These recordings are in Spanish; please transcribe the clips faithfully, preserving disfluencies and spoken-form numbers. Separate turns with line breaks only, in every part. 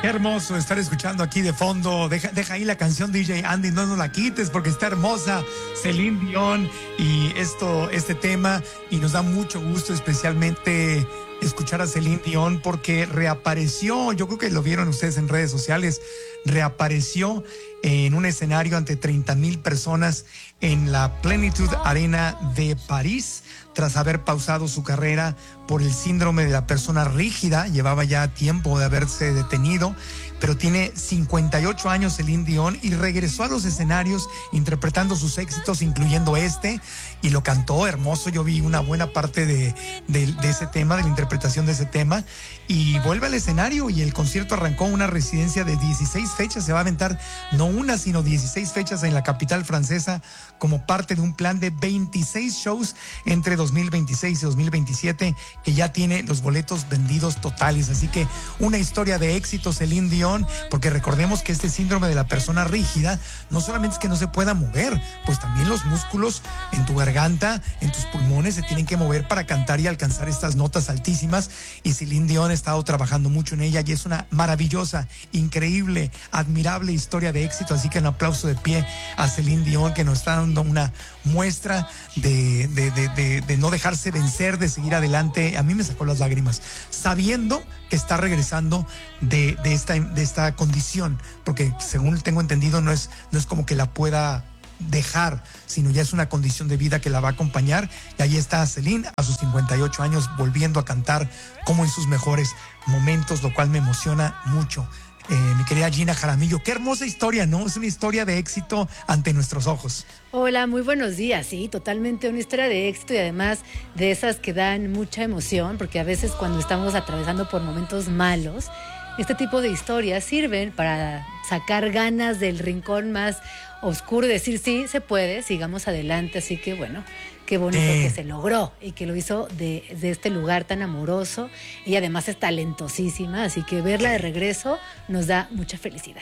Qué hermoso estar escuchando aquí de fondo. Deja, deja ahí la canción D J Andy, no nos la quites porque está hermosa. Celine Dion y esto, este tema. Y nos da mucho gusto especialmente escuchar a Celine Dion porque reapareció, yo creo que lo vieron ustedes en redes sociales, reapareció en un escenario ante treinta mil personas en la Plenitude Arena de París, tras haber pausado su carrera por el síndrome de la persona rígida. Llevaba ya tiempo de haberse detenido, pero tiene cincuenta y ocho años Celine Dion y regresó a los escenarios interpretando sus éxitos, incluyendo este, y lo cantó hermoso. Yo vi una buena parte de, de, de ese tema, de la interpretación de ese tema, y vuelve al escenario y el concierto arrancó una residencia de dieciséis fechas. Se va a aventar no una, sino dieciséis fechas en la capital francesa como parte de un plan de veintiséis shows entre dos mil veintiséis y dos mil veintisiete, que ya tiene los boletos vendidos totales. Así que una historia de éxito, Celine Dion, porque recordemos que este síndrome de la persona rígida no solamente es que no se pueda mover, pues también los músculos en tu garganta, en tus pulmones se tienen que mover para cantar y alcanzar estas notas altísimas, y Celine Dion ha estado trabajando mucho en ella y es una maravillosa, increíble, admirable historia de éxito. Así que un aplauso de pie a Celine Dion, que nos está dando una muestra de, de, de, de, de no dejarse vencer, de seguir adelante. A mí me sacó las lágrimas sabiendo que está regresando de, de, esta, de esta condición, porque según tengo entendido no es, no es como que la pueda dejar, sino ya es una condición de vida que la va a acompañar. Y ahí está Celine a sus cincuenta y ocho años volviendo a cantar como en sus mejores momentos, lo cual me emociona mucho. Eh, mi querida Gina Jaramillo, qué hermosa historia, ¿no? Es una historia de éxito ante nuestros ojos.
Hola, muy buenos días. Sí, totalmente una historia de éxito y además de esas que dan mucha emoción, porque a veces cuando estamos atravesando por momentos malos, este tipo de historias sirven para sacar ganas del rincón más oscuro y decir, sí, se puede, sigamos adelante. Así que bueno, qué bonito eh. que se logró y que lo hizo de, de este lugar tan amoroso, y además es talentosísima, así que verla de regreso nos da mucha felicidad.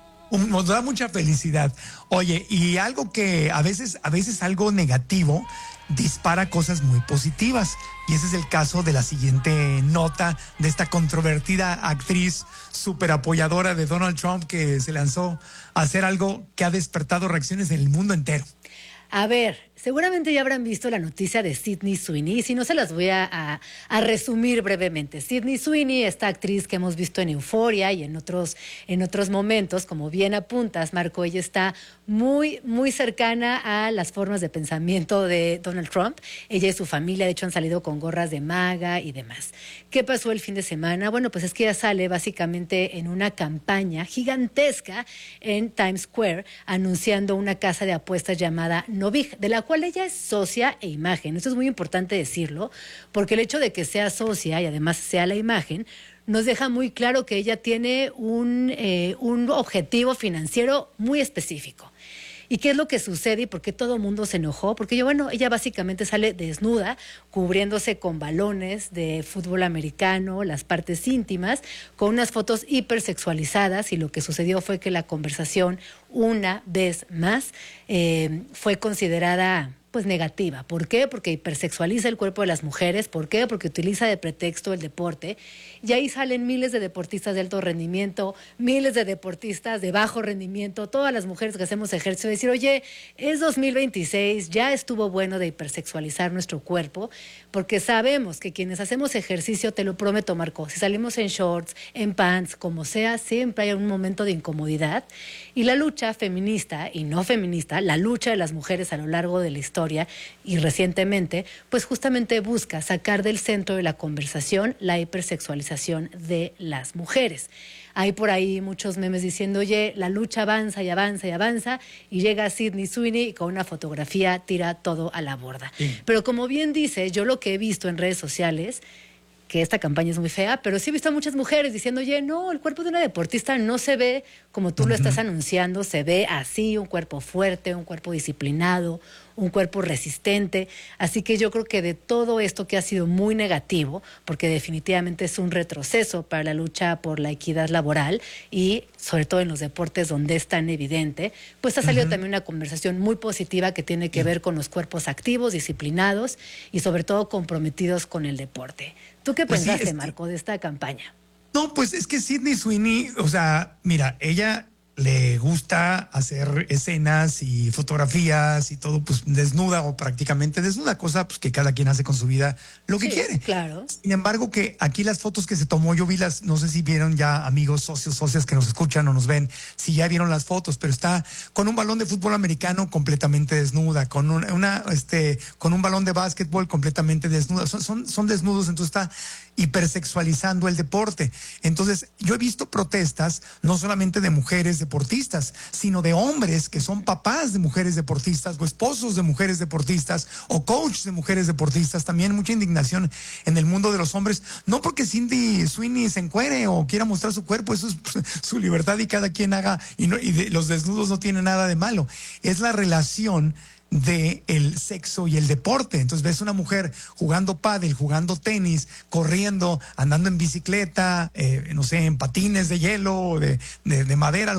Nos da mucha felicidad. Oye, y algo que a veces, a veces algo negativo dispara cosas muy positivas. Y ese es el caso de la siguiente nota de esta controvertida actriz súper apoyadora de Donald Trump, que se lanzó a hacer algo que ha despertado reacciones en el mundo entero.
A ver, seguramente ya habrán visto la noticia de Sydney Sweeney, y si no se las voy a, a, a resumir brevemente. Sydney Sweeney, esta actriz que hemos visto en Euphoria y en otros, en otros momentos, como bien apuntas, Marco, ella está muy, muy cercana a las formas de pensamiento de Donald Trump. Ella y su familia, de hecho, han salido con gorras de MAGA y demás. ¿Qué pasó el fin de semana? Bueno, pues es que ella sale básicamente en una campaña gigantesca en Times Square anunciando una casa de apuestas llamada Novig, de la cual ella es socia e imagen. Esto es muy importante decirlo, porque el hecho de que sea socia y además sea la imagen nos deja muy claro que ella tiene un, eh, un objetivo financiero muy específico. ¿Y qué es lo que sucede y por qué todo el mundo se enojó? Porque yo, bueno, ella básicamente sale desnuda, cubriéndose con balones de fútbol americano, las partes íntimas, con unas fotos hipersexualizadas, y lo que sucedió fue que la conversación, una vez más, eh, fue considerada pues negativa. ¿Por qué? Porque hipersexualiza el cuerpo de las mujeres. ¿Por qué? Porque utiliza de pretexto el deporte. Y ahí salen miles de deportistas de alto rendimiento, miles de deportistas de bajo rendimiento, todas las mujeres que hacemos ejercicio, decir, oye, es dos mil veintiséis, ya estuvo bueno de hipersexualizar nuestro cuerpo, porque sabemos que quienes hacemos ejercicio, te lo prometo, Marco, si salimos en shorts, en pants, como sea, siempre hay un momento de incomodidad. Y la lucha feminista y no feminista, la lucha de las mujeres a lo largo de la historia y recientemente, pues justamente busca sacar del centro de la conversación la hipersexualización de las mujeres. Hay por ahí muchos memes diciendo, oye, la lucha avanza y avanza y avanza, y llega Sydney Sweeney y con una fotografía tira todo a la borda. Sí. Pero como bien dice, yo lo que he visto en redes sociales, que esta campaña es muy fea, pero sí he visto a muchas mujeres diciendo, oye, no, el cuerpo de una deportista no se ve como tú uh-huh. lo estás anunciando, se ve así, un cuerpo fuerte, un cuerpo disciplinado, un cuerpo resistente. Así que yo creo que de todo esto que ha sido muy negativo, porque definitivamente es un retroceso para la lucha por la equidad laboral y sobre todo en los deportes donde es tan evidente, pues ha salido uh-huh. también una conversación muy positiva que tiene que uh-huh. ver con los cuerpos activos, disciplinados y sobre todo comprometidos con el deporte. ¿Tú qué pues pensaste, sí, este... Marco, de esta campaña?
No, No, pues es que Sydney Sweeney, o sea, mira, ella le gusta hacer escenas y fotografías y todo, pues desnuda o prácticamente desnuda, cosa pues que cada quien hace con su vida lo que
Sí,
quiere.
claro.
Sin embargo, que aquí las fotos que se tomó, yo vi las, no sé si vieron ya amigos, socios, socias que nos escuchan o nos ven, si ya vieron las fotos, pero está con un balón de fútbol americano completamente desnuda, con un, una, este, con un balón de básquetbol completamente desnuda, son, son, son desnudos, entonces está hipersexualizando el deporte. Entonces, yo he visto protestas no solamente de mujeres deportistas, sino de hombres que son papás de mujeres deportistas o esposos de mujeres deportistas o coaches de mujeres deportistas. También mucha indignación en el mundo de los hombres, no porque Cindy Sweeney se encuere o quiera mostrar su cuerpo, eso es su libertad y cada quien haga, y, no, y de, los desnudos no tienen nada de malo. Es la relación de el sexo y el deporte. Entonces ves una mujer jugando pádel, jugando tenis, corriendo, andando en bicicleta, eh, no sé, en patines de hielo, de, de, de madera,